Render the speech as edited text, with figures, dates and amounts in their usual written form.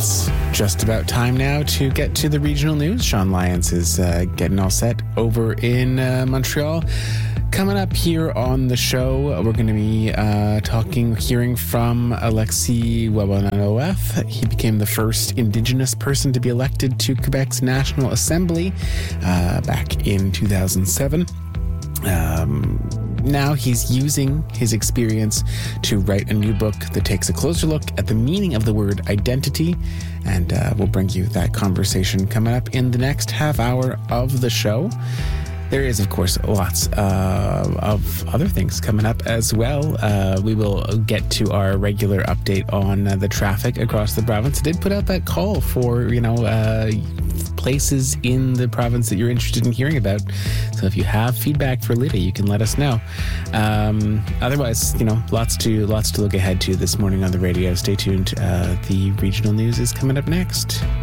it's just about time now to get to the regional news. Sean Lyons is getting all set over in Montreal. Coming up here on the show, we're going to be hearing from Alexis Ouellanoff. He became the first Indigenous person to be elected to Quebec's National Assembly back in 2007. Now he's using his experience to write a new book that takes a closer look at the meaning of the word identity, and we'll bring you that conversation coming up in the next half hour of the show. There is, of course, lots of other things coming up as well. We will get to our regular update on the traffic across the province. I did put out that call for, places in the province that you're interested in hearing about. So if you have feedback for Lita, you can let us know. Otherwise, lots to look ahead to this morning on the radio. Stay tuned. The regional news is coming up next.